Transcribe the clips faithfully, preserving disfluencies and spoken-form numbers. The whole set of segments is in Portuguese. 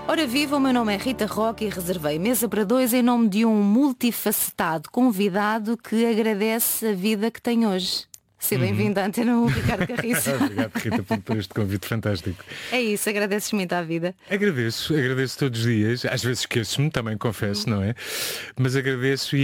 Ora viva, o meu nome é Rita Roque e reservei mesa para dois em nome de um multifacetado convidado que agradece a vida que tem hoje. Seja uhum. bem-vindo à Antena um, Ricardo Carriço. Obrigado, Rita, por, por este convite fantástico. É isso, agradeces muito à vida. Agradeço, agradeço todos os dias. Às vezes esqueço-me, também confesso, uhum. não é? Mas agradeço e,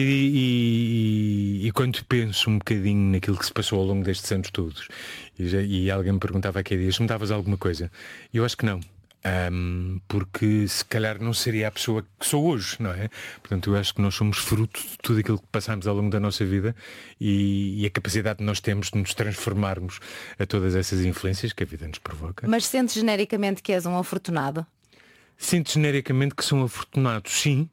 e, e quando penso um bocadinho naquilo que se passou ao longo destes anos todos, e, já, e alguém me perguntava aqui há dias, me davas alguma coisa? E eu acho que não. Um, porque se calhar não seria a pessoa que sou hoje, não é? Portanto, eu acho que nós somos fruto de tudo aquilo que passamos ao longo da nossa vida e, e a capacidade que nós temos de nos transformarmos a todas essas influências que a vida nos provoca. Mas sentes genericamente que és um afortunado? Sinto genericamente que sou um afortunado, sim.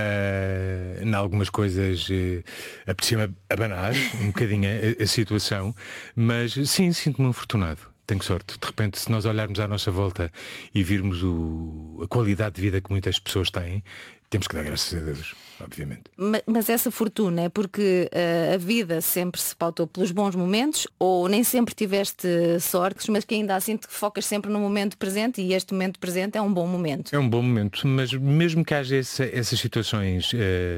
Uh, em algumas coisas uh, apetecia-me abanar um bocadinho a, a situação, mas sim, sinto-me afortunado. Tenho sorte. De repente, se nós olharmos à nossa volta e virmos o, a qualidade de vida que muitas pessoas têm, temos que dar graças a Deus, obviamente. Mas, mas essa fortuna é porque uh, a vida sempre se pautou pelos bons momentos ou nem sempre tiveste sortes, mas que ainda assim te focas sempre no momento presente e este momento presente é um bom momento? É um bom momento, mas mesmo que haja essa, essas situações uh,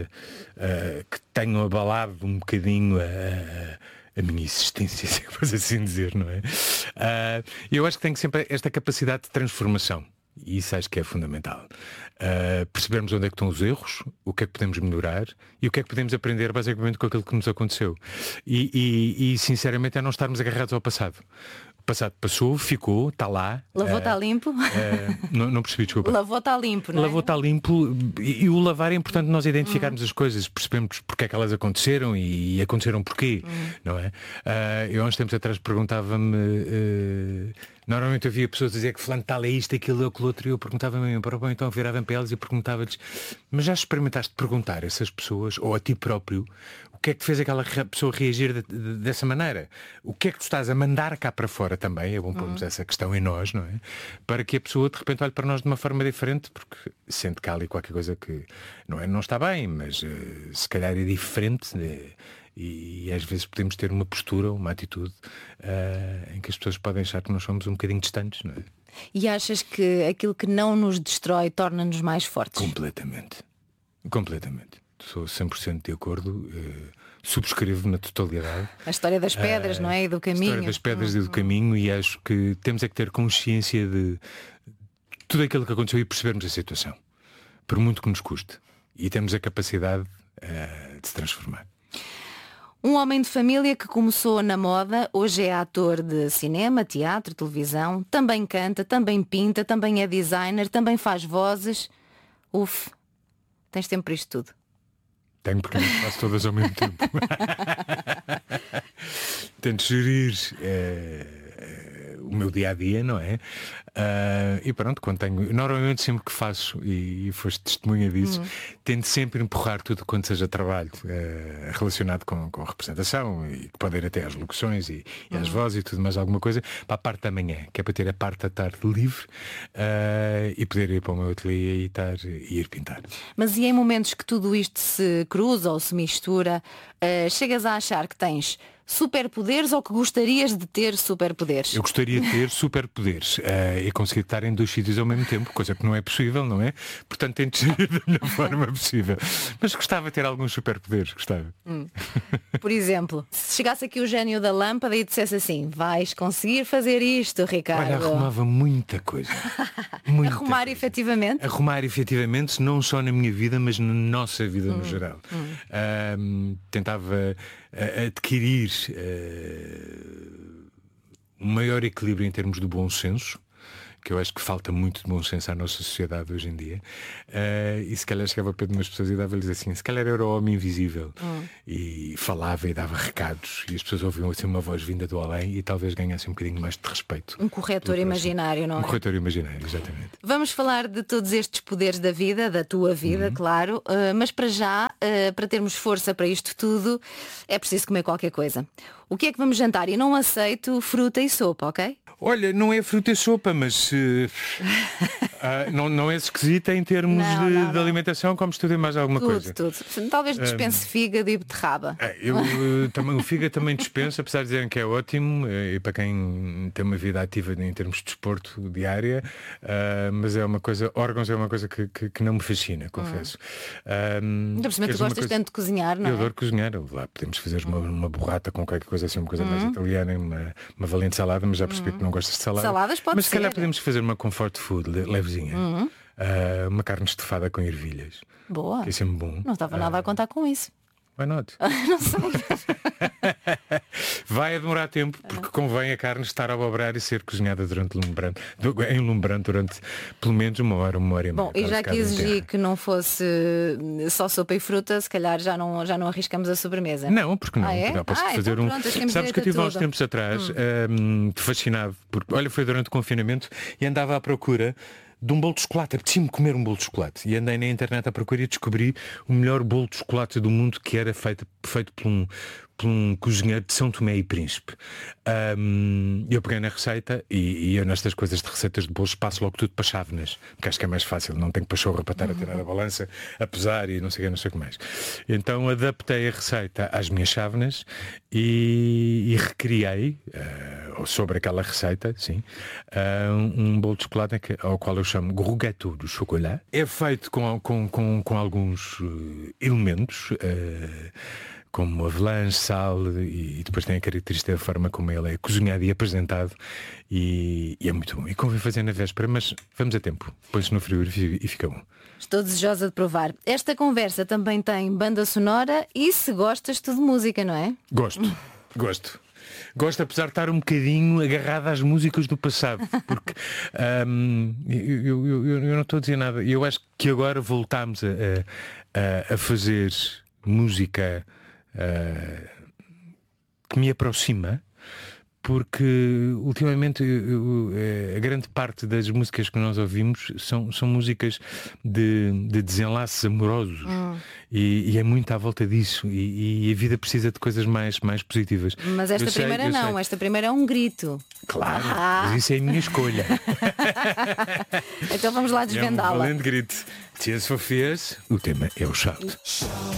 uh, que tenham abalado um bocadinho a... Uh, a minha existência, se posso assim dizer, não é? Uh, eu acho que tenho sempre esta capacidade de transformação e isso acho que é fundamental. Uh, percebermos onde é que estão os erros, o que é que podemos melhorar e o que é que podemos aprender basicamente com aquilo que nos aconteceu. E, e, e sinceramente é não estarmos agarrados ao passado. O passado passou, ficou, está lá. Lavou está uh, limpo? Uh, não, não percebi, desculpa. Lavou está limpo, não é? Lavou está limpo e, e o lavar é importante nós identificarmos hum. as coisas, percebemos porque é que elas aconteceram e, e aconteceram porquê, hum. não é? Uh, eu há uns tempos atrás perguntava-me, uh, normalmente eu via pessoas dizer que fulano tal é isto, aquilo, aquilo outro, e eu perguntava-me, bom, então virava-me para elas e perguntava-lhes, mas já experimentaste perguntar a essas pessoas, ou a ti próprio, o que é que te fez aquela pessoa reagir de, de, dessa maneira? O que é que tu estás a mandar cá para fora também? É bom pormos uhum. essa questão em nós, não é? Para que a pessoa de repente olhe para nós de uma forma diferente, porque sente que há ali qualquer coisa que não, é, não está bem, mas uh, se calhar é diferente, né? e, e às vezes podemos ter uma postura, uma atitude uh, em que as pessoas podem achar que nós somos um bocadinho distantes, não é? E achas que aquilo que não nos destrói torna-nos mais fortes? Completamente. Completamente. Sou cem por cento de acordo, uh, subscrevo na totalidade. A história das pedras, uh, não é? E do caminho. A história das pedras uhum. e do caminho, e acho que temos é que ter consciência de tudo aquilo que aconteceu e percebermos a situação, por muito que nos custe. E temos a capacidade uh, de se transformar. Um homem de família que começou na moda, hoje é ator de cinema, teatro, televisão, também canta, também pinta, também é designer, também faz vozes. Uf, tens tempo para isto tudo. Tenho, porque faço todas ao mesmo tempo. Tento gerir é, é, o meu dia-a-dia, não é? Uh, e pronto, quando tenho... Normalmente sempre que faço, e, e foste testemunha disso, uhum. tento sempre empurrar tudo quanto seja trabalho uh, relacionado com, com a representação, e que pode ir até às locuções e, e às uhum. vozes e tudo mais alguma coisa, para a parte da manhã, que é para ter a parte da tarde livre uh, e poder ir para o meu ateliê e, estar, e ir pintar. Mas e em momentos que tudo isto se cruza ou se mistura, uh, chegas a achar que tens superpoderes ou que gostarias de ter superpoderes? Eu gostaria de ter superpoderes uh, e conseguir estar em dois sítios ao mesmo tempo, coisa que não é possível, não é? Portanto, tento gerir da melhor forma possível. Mas gostava de ter alguns superpoderes, gostava. Hum. Por exemplo, se chegasse aqui o gênio da lâmpada e dissesse assim, vais conseguir fazer isto, Ricardo. Olha, arrumava muita coisa. Muita Arrumar coisa. efetivamente? Arrumar efetivamente, não só na minha vida, mas na nossa vida hum. no geral. Hum. Um, tentava uh, adquirir uh, um maior equilíbrio em termos do bom senso, que eu acho que falta muito de bom senso à nossa sociedade hoje em dia, uh, e se calhar chegava para umas pessoas e dava-lhes assim, se calhar era o homem invisível, hum. e falava e dava recados e as pessoas ouviam assim uma voz vinda do além e talvez ganhassem um bocadinho mais de respeito. Um corretor imaginário, não é? Um corretor imaginário, exatamente. Vamos falar de todos estes poderes da vida, da tua vida, uhum. claro, uh, mas para já, uh, para termos força para isto tudo, é preciso comer qualquer coisa. O que é que vamos jantar? E não aceito fruta e sopa, ok? Olha, não é fruta e sopa, mas uh, uh, não, não é esquisita em termos Não, de, não, de não. alimentação, como se tudo e mais alguma Tudo, coisa. tudo. Talvez dispense fígado e beterraba. É, Eu, uh, também, o fígado também dispensa, apesar de dizerem que é ótimo, uh, e para quem tem uma vida ativa em termos de desporto diária, uh, mas é uma coisa, órgãos é uma coisa que, que, que não me fascina, confesso. Um, Ainda por cima, tu és uma gostas coisa- tanto de cozinhar, não Eu é? adoro cozinhar. Lá podemos fazer uma, uma borrata com qualquer coisa assim, uma coisa mais italiana, uma, uma valente salada, mas já percebi que não gostas de salada. Saladas pode mas se calhar ser. podemos fazer uma comfort food le- levezinha. Ah, uma carne estufada com ervilhas. Boa. Que é sempre bom. Não estava nada a contar com isso. Why not? Não sei. Vai demorar tempo, porque convém a carne estar a obrar e ser cozinhada durante lumbrante, du- em lumbrante durante pelo menos uma hora, uma hora e meia. Bom, e Claro, já se que casa exigi inteira. que não fosse só sopa e fruta, se calhar já não, já não arriscamos a sobremesa. Não, porque não? Ah, é? Não, posso Ah, fazer então um. pronto, temos Sabes que eu direito tive a há uns tudo. tempos atrás, hum, fascinado, porque olha, foi durante o confinamento e andava à procura de um bolo de chocolate. Apetecia-me comer um bolo de chocolate. E andei na internet à procura e descobri o melhor bolo de chocolate do mundo, que era feito, feito por um, por um cozinheiro de São Tomé e Príncipe. Hum, eu peguei na receita e, e eu nestas coisas de receitas de bolos passo logo tudo para chávenas, porque acho que é mais fácil, não tenho pachorra para estar a tirar a balança, a pesar e não sei o que, não sei o que mais. Então adaptei a receita às minhas chávenas e, e recriei uh, sobre aquela receita, sim, uh, um, um bolo de chocolate que- ao qual eu chamo Gros Gâteau de Chocolat. É feito com, com, com, com alguns uh, elementos, uh, como avelãs, sal, e, e depois tem a característica da forma como ele é cozinhado e apresentado, e, e é muito bom. E convém fazer na véspera, mas vamos a tempo. Põe-se no frigorífico e fica bom. Estou desejosa de provar. Esta conversa também tem banda sonora e se gostas tu de música, não é? Gosto, gosto. Gosto, apesar de estar um bocadinho agarrado às músicas do passado, porque hum, eu, eu, eu, eu não estou a dizer nada. Eu acho que agora voltámos a, a, a fazer música uh, que me aproxima, porque ultimamente eu- eu- a grande parte das músicas que nós ouvimos são, são músicas de, de desenlaces amorosos, e, e é muito à volta disso, e, e a vida precisa de coisas mais, mais positivas. Mas esta Eu sei, primeira eu não, sei. esta primeira é um grito. Claro, Ah. mas isso é a minha escolha. Então vamos lá É um desvendá-la. valente grito. Tears for Fears, o tema é o shout.